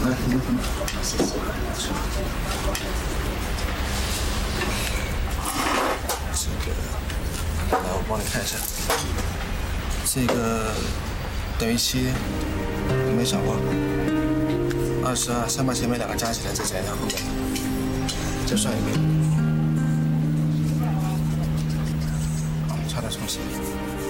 来，您分。 谢谢。 来，我帮你看一下，这个等于7，有没有想过？22，上面前面2个加起来再减一下后面，再算一遍。差点重写。